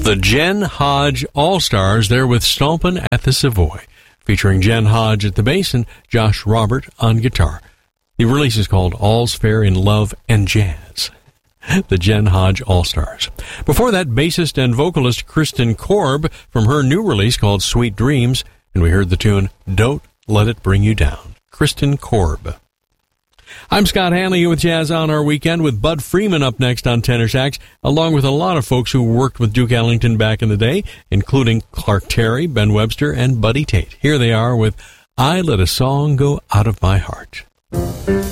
The Jen Hodge All-Stars, there with Stompin' at the Savoy, featuring Jen Hodge at the bass and Josh Robert on guitar. The release is called All's Fair in Love and Jazz. The Jen Hodge All-Stars. Before that, bassist and vocalist Kristen Korb from her new release called Sweet Dreams, and we heard the tune Don't Let It Bring You Down. Kristen Korb. I'm Scott Hanley with Jazz on Our Weekend with Bud Freeman up next on Tenor Sax, along with a lot of folks who worked with Duke Ellington back in the day, including Clark Terry, Ben Webster, and Buddy Tate. Here they are with I Let a Song Go Out of My Heart.